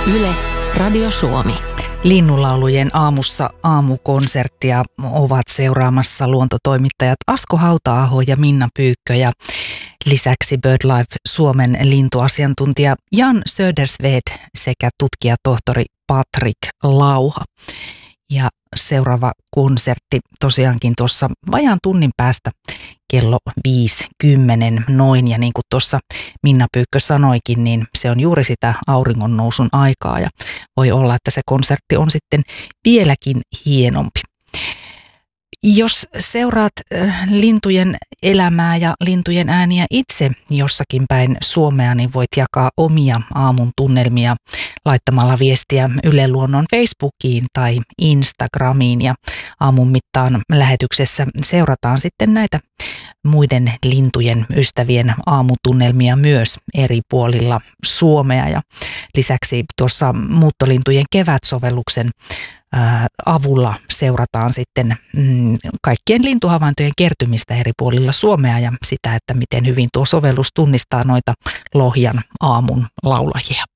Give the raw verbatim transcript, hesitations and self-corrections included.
Yle, Radio Suomi. Linnunlaulujen aamussa aamukonserttia ovat seuraamassa luontotoimittajat Asko Hauta-aho ja Minna Pyykkö ja lisäksi BirdLife Suomen lintuasiantuntija Jan Södersved sekä tutkijatohtori Patrik Lauha. Ja seuraava konsertti tosiaankin tuossa vajaan tunnin päästä kello viisi kymmenen noin. Ja niin kuin tuossa Minna Pyykkö sanoikin, niin se on juuri sitä auringon nousun aikaa ja voi olla, että se konsertti on sitten vieläkin hienompi. Jos seuraat lintujen elämää ja lintujen ääniä itse jossakin päin Suomea, niin voit jakaa omia aamun tunnelmia laittamalla viestiä Yle Luonnon Facebookiin tai Instagramiin. Ja aamun mittaan lähetyksessä seurataan sitten näitä muiden lintujen ystävien aamutunnelmia myös eri puolilla Suomea. Ja lisäksi tuossa muuttolintujen kevätsovelluksen avulla seurataan sitten mm, kaikkien lintuhavaintojen kertymistä eri puolilla Suomea ja sitä, että miten hyvin tuo sovellus tunnistaa noita Lohjan aamun laulajia.